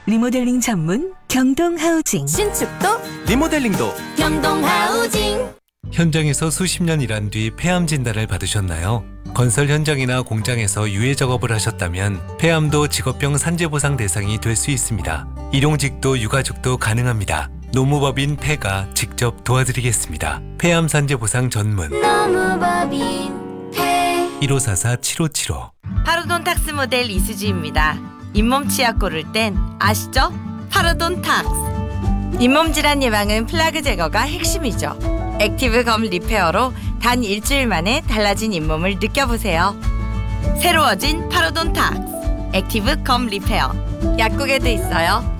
리모델링 전문 경동하우징. 신축도 리모델링도 경동하우징. 현장에서 수십 년 일한 뒤 폐암 진단을 받으셨나요? 건설 현장이나 공장에서 유해 작업을 하셨다면 폐암도 직업병 산재보상 대상이 될 수 있습니다. 일용직도 유가족도 가능합니다. 노무법인 폐가 직접 도와드리겠습니다. 폐암 산재보상 전문 노무법인 폐. 1544-7575. 파로돈탁스 모델 이수지입니다. 잇몸 치아 고를 땐 아시죠? 파로돈탁스. 잇몸 질환 예방은 플라그 제거가 핵심이죠. 액티브 검 리페어로 단 일주일 만에 달라진 잇몸을 느껴보세요. 새로워진 파로돈탁스 액티브 검 리페어. 약국에도 있어요.